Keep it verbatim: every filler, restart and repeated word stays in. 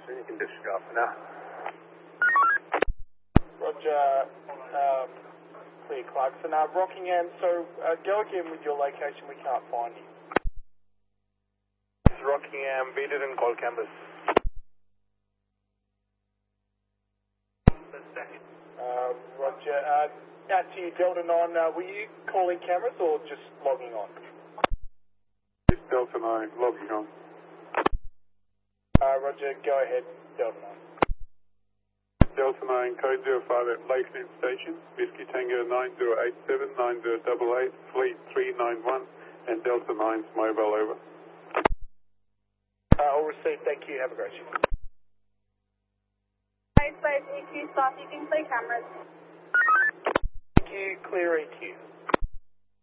soon. You can disregard for now. Roger, um, clear Clarkson. Uh, Rockingham, so uh, go again with your location, we can't find you. This is Rockingham, beat it and call canvas. Uh, Roger, uh, out to you, Delta nine, uh, were you calling cameras or just logging on? It's Delta nine, logging on. Uh, Roger, go ahead, Delta nine. Delta nine, code zero five at Lakeland Station, Whiskey Tango nine zero eight seven nine zero eight eight, Fleet three nine one, and Delta nine's mobile over. Uh, all received, thank you, have a great shift. Space E Q, start using clear cameras. Thank you, clear E Q.